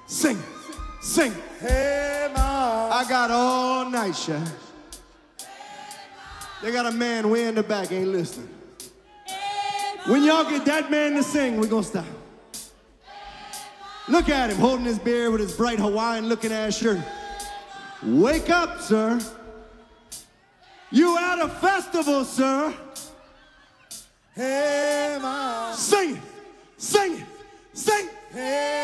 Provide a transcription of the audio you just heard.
Sing, sing. Hey, Ma. I got all night, Shy. They got a man way in the back, ain't listening. When y'all get that man to sing, we're gonna stop. Look at him, holding his beer with his bright Hawaiian-looking ass shirt. Wake up, sir. You at a festival, sir. Hey, Ma. Sing it, sing it, sing it. Hey,